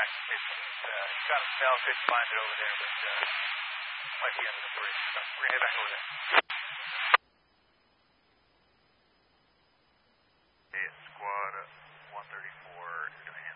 back. It's got a smell, couldn't find it over there, but might be under the bridge. So we're going to head back over there. Hey, it's Squad 134 doing